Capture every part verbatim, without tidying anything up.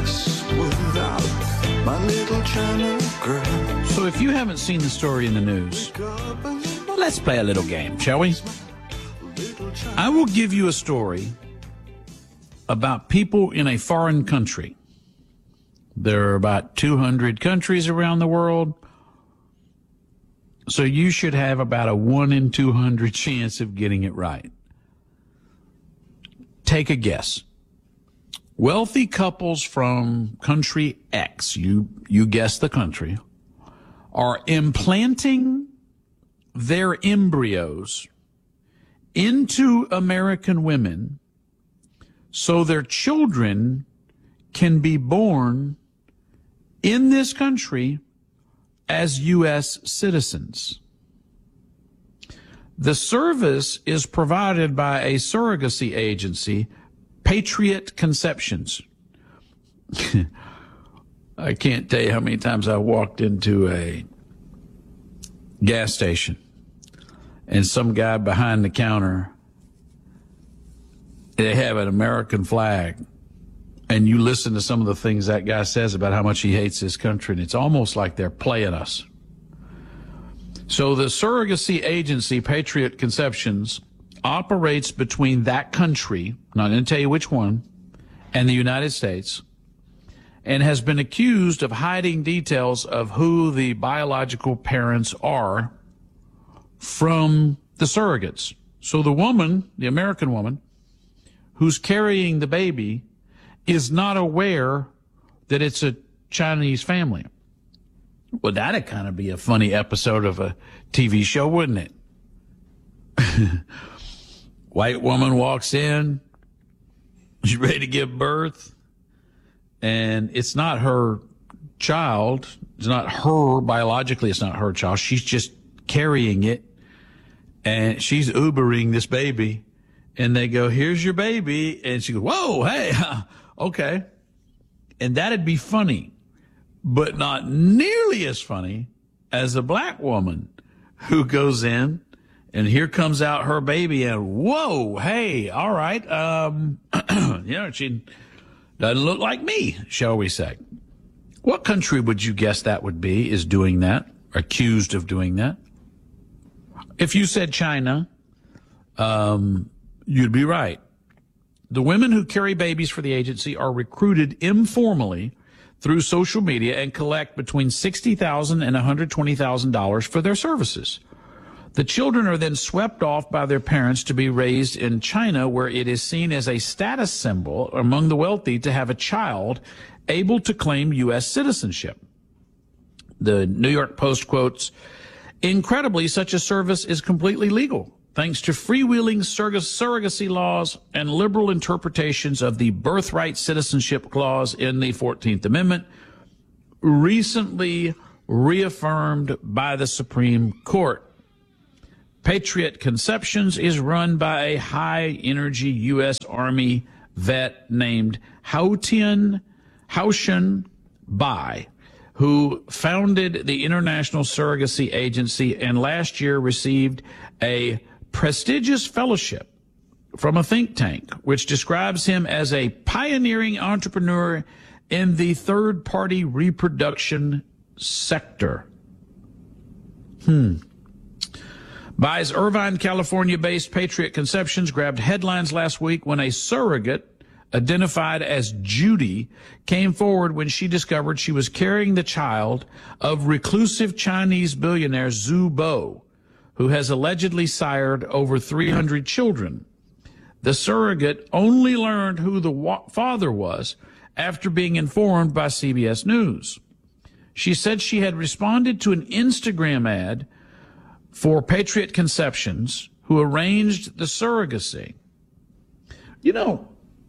this without my little China girl. So if you haven't seen the story in the news, let's play a little game, shall we? I will give you a story about people in a foreign country. There are about two hundred countries around the world, so you should have about a one in two hundred chance of getting it right. Take a guess. Wealthy couples from country X, you, you guess the country, are implanting their embryos into American women so their children can be born in this country as U S citizens. The service is provided by a surrogacy agency, Patriot Conceptions. I can't tell you how many times I walked into a gas station and some guy behind the counter, they have an American flag, and you listen to some of the things that guy says about how much he hates his country, and it's almost like they're playing us. So the surrogacy agency, Patriot Conceptions, operates between that country, not going to tell you which one, and the United States, and has been accused of hiding details of who the biological parents are from the surrogates. So the woman, the American woman, who's carrying the baby is not aware that it's a Chinese family. Well, that'd kind of be a funny episode of a T V show, wouldn't it? White woman walks in, she's ready to give birth, and it's not her child. It's not her, biologically, it's not her child. She's just carrying it, and she's Ubering this baby, and they go, here's your baby, and she goes, whoa, hey, okay. And that'd be funny, but not nearly as funny as a black woman who goes in, and here comes out her baby, and whoa, hey, all right, um, you know, she doesn't look like me, shall we say. What country would you guess that would be, is doing that, accused of doing that? If you said China, um, you'd be right. The women who carry babies for the agency are recruited informally through social media and collect between sixty thousand dollars and one hundred twenty thousand dollars for their services. The children are then swept off by their parents to be raised in China, where it is seen as a status symbol among the wealthy to have a child able to claim U S citizenship. The New York Post quotes, incredibly, such a service is completely legal, thanks to freewheeling surrog- surrogacy laws and liberal interpretations of the birthright citizenship clause in the fourteenth Amendment, recently reaffirmed by the Supreme Court. Patriot Conceptions is run by a high-energy U S Army vet named Haotian Haoshen Bai, who founded the International Surrogacy Agency and last year received a prestigious fellowship from a think tank, which describes him as a pioneering entrepreneur in the third-party reproduction sector. Hmm. Bai's Irvine, California-based Patriot Conceptions grabbed headlines last week when a surrogate identified as Judy came forward when she discovered she was carrying the child of reclusive Chinese billionaire Zhu Bo, who has allegedly sired over three hundred children. The surrogate only learned who the wa- father was after being informed by C B S News. She said she had responded to an Instagram ad for Patriot Conceptions, who arranged the surrogacy. You know,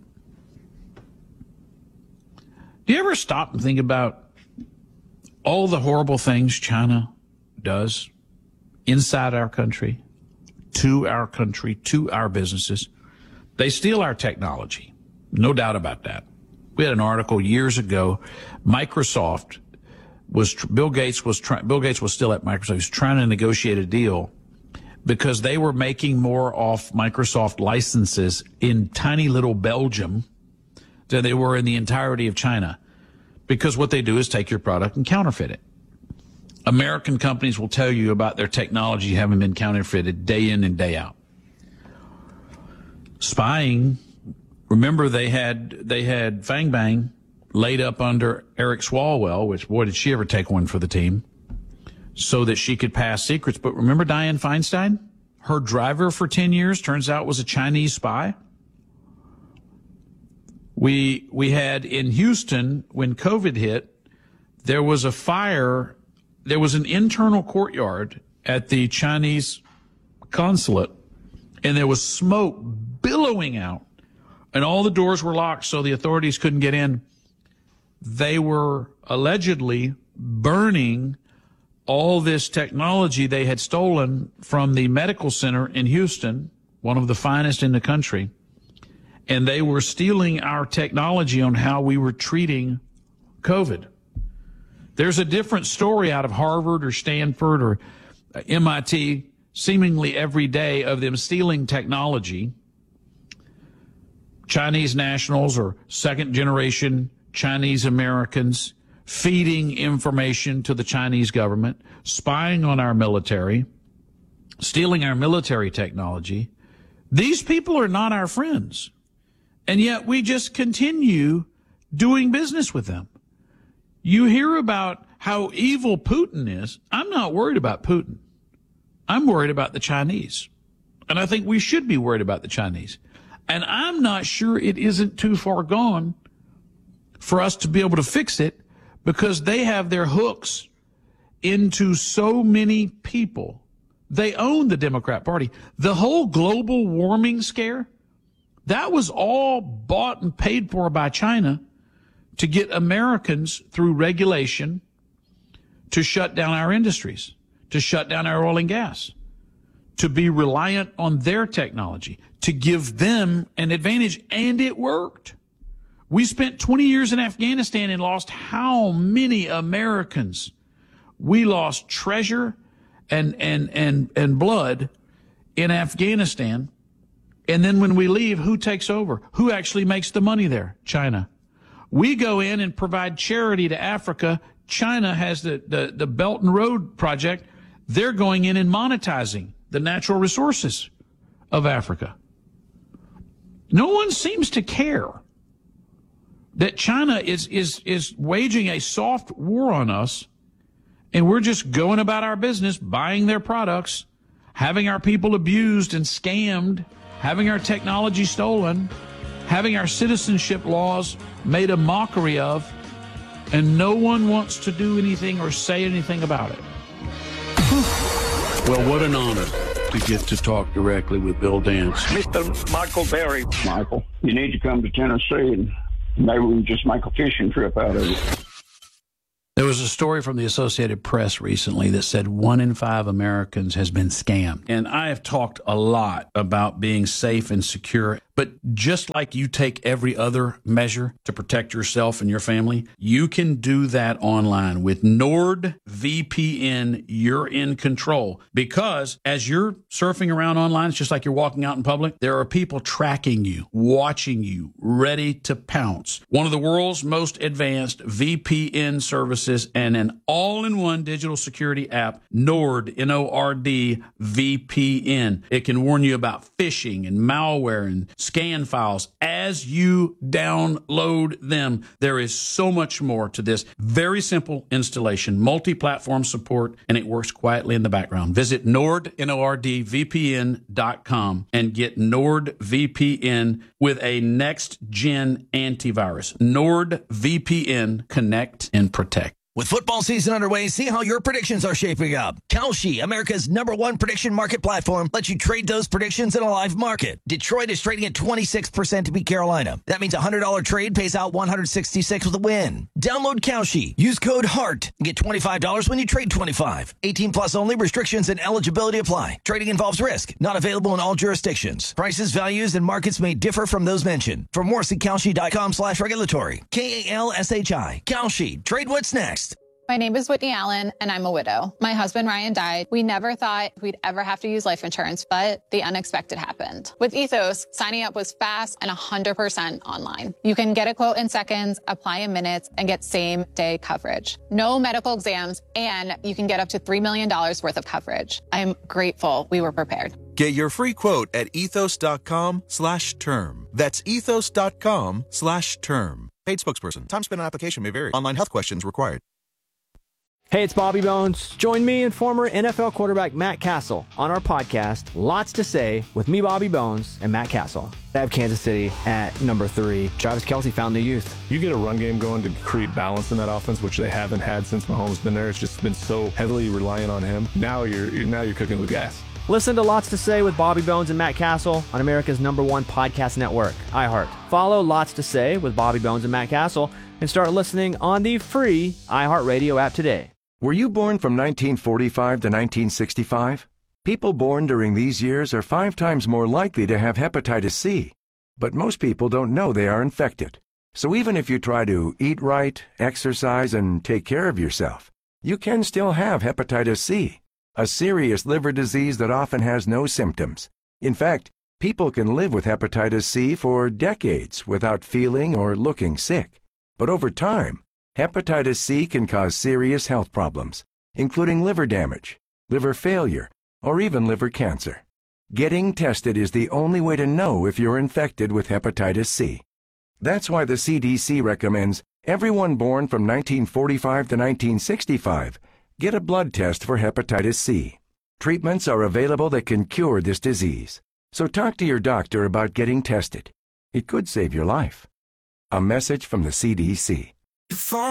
do you ever stop and think about all the horrible things China does inside our country, to our country, to our businesses? They steal our technology, no doubt about that. We had an article years ago, Microsoft was, Bill Gates was trying, Bill Gates was still at Microsoft. He was trying to negotiate a deal because they were making more off Microsoft licenses in tiny little Belgium than they were in the entirety of China. because what they do is take your product and counterfeit it. American companies will tell you about their technology having been counterfeited day in and day out. Spying, remember they had they had Fang Bang laid up under Eric Swalwell, which, boy, did she ever take one for the team, so that she could pass secrets. But remember Dianne Feinstein? Her driver for ten years turns out was a Chinese spy. We we had in Houston, when COVID hit, there was a fire. There was an internal courtyard at the Chinese consulate, and there was smoke billowing out, and all the doors were locked so the authorities couldn't get in. They were allegedly burning all this technology they had stolen from the medical center in Houston, one of the finest in the country, and they were stealing our technology on how we were treating COVID. There's a different story out of Harvard or Stanford or M I T seemingly every day of them stealing technology. Chinese nationals or second generation Chinese Americans feeding information to the Chinese government, spying on our military, stealing our military technology. These people are not our friends, and yet we just continue doing business with them. You hear about how evil Putin is. I'm not worried about Putin. I'm worried about the Chinese. And I think we should be worried about the Chinese. And I'm not sure it isn't too far gone for us to be able to fix it, because they have their hooks into so many people. They own the Democrat Party. The whole global warming scare, that was all bought and paid for by China to get Americans through regulation to shut down our industries, to shut down our oil and gas, to be reliant on their technology, to give them an advantage. And it worked. We spent twenty years in Afghanistan and lost how many Americans? We lost treasure and, and, and, and blood in Afghanistan. And then when we leave, who takes over? Who actually makes the money there? China. We go in and provide charity to Africa. China has the, the, the Belt and Road Project. They're going in and monetizing the natural resources of Africa. No one seems to care that China is, is, is waging a soft war on us, and we're just going about our business, buying their products, having our people abused and scammed, having our technology stolen, having our citizenship laws made a mockery of, and no one wants to do anything or say anything about it. Well, what an honor to get to talk directly with Bill Dance. Mister Michael Berry. Michael, you need to come to Tennessee, and maybe we can just make a fishing trip out of it. There was a story from the Associated Press recently that said one in five Americans has been scammed. And I have talked a lot about being safe and secure. But just like you take every other measure to protect yourself and your family, you can do that online. With NordVPN, you're in control. Because as you're surfing around online, it's just like you're walking out in public, there are people tracking you, watching you, ready to pounce. One of the world's most advanced V P N services and an all-in-one digital security app, Nord, N O R D, V P N. It can warn you about phishing and malware and scan files as you download them. There is so much more to this. Very simple installation, multi-platform support, and it works quietly in the background. Visit Nord, N O R D, V P N dot com and get NordVPN with a next-gen antivirus. NordVPN, connect and protect. With football season underway, see how your predictions are shaping up. Kalshi, America's number one prediction market platform, lets you trade those predictions in a live market. Detroit is trading at twenty-six percent to beat Carolina. That means a one hundred dollars trade pays out one hundred sixty-six with a win. Download Kalshi. Use code HEART and get twenty-five dollars when you trade twenty-five. eighteen plus only. Restrictions and eligibility apply. Trading involves risk. Not available in all jurisdictions. Prices, values, and markets may differ from those mentioned. For more, see Kalshi dot com slash regulatory. K A L S H I. Kalshi. Trade what's next. My name is Whitney Allen, and I'm a widow. My husband, Ryan, died. We never thought we'd ever have to use life insurance, but the unexpected happened. With Ethos, signing up was fast and one hundred percent online. You can get a quote in seconds, apply in minutes, and get same-day coverage. No medical exams, and you can get up to three million dollars worth of coverage. I'm grateful we were prepared. Get your free quote at ethos.com slash term. That's ethos.com slash term. Paid spokesperson. Time spent on application may vary. Online health questions required. Hey, it's Bobby Bones. Join me and former N F L quarterback Matt Castle on our podcast, Lots to Say, with me, Bobby Bones, and Matt Castle. I have Kansas City at number three. Travis Kelce found the youth. You get a run game going to create balance in that offense, which they haven't had since Mahomes been there. It's just been so heavily reliant on him. Now you're, you're now you're cooking with gas. Listen to Lots to Say with Bobby Bones and Matt Castle on America's number one podcast network, iHeart. Follow Lots to Say with Bobby Bones and Matt Castle and start listening on the free iHeartRadio app today. Were you born from nineteen forty-five to nineteen sixty-five? People born during these years are five times more likely to have hepatitis C. But most people don't know they are infected. So even if you try to eat right, exercise, and take care of yourself, you can still have hepatitis C, a serious liver disease that often has no symptoms. In fact, people can live with hepatitis C for decades without feeling or looking sick. But over time, hepatitis C can cause serious health problems, including liver damage, liver failure, or even liver cancer. Getting tested is the only way to know if you're infected with hepatitis C. That's why the C D C recommends everyone born from nineteen forty-five to nineteen sixty-five get a blood test for hepatitis C. Treatments are available that can cure this disease. So talk to your doctor about getting tested. It could save your life. A message from the C D C.